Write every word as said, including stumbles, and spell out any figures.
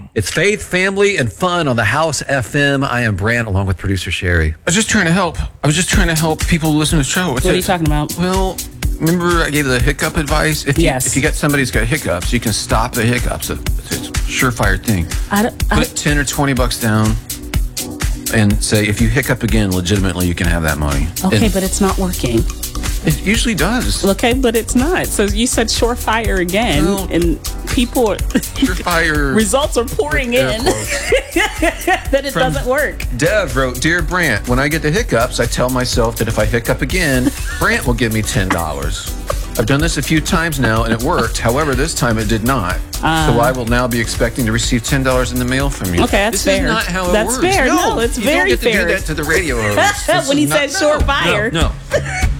It's faith, family, and fun on the House F M. I am Brant, along with producer Sherry. I was just trying to help. I was just trying to help people who listen to the show. What's What are it? you talking about? Well, remember I gave the hiccup advice? If you, Yes. If you get somebody who's got hiccups, you can stop the hiccups. It's a surefire thing. I don't, I, Put ten or twenty bucks down and say, if you hiccup again, legitimately, you can have that money. okay, And but it's not working. it usually does. Okay, but it's not. So you said surefire again, Well, and people, are- Surefire. results are pouring Air in quotes. that it From- doesn't work. Dev wrote, Dear Brant, when I get the hiccups, I tell myself that if I hiccup again, Brant will give me ten dollars. I've done this a few times now, and it worked. However, this time it did not. Uh, so I will now be expecting to receive ten dollars in the mail from you. Okay, that's this fair. This is not how it That's works. fair. No, it's you very don't get fair. to do that to the radio host. This When is he not- said surefire. No, no.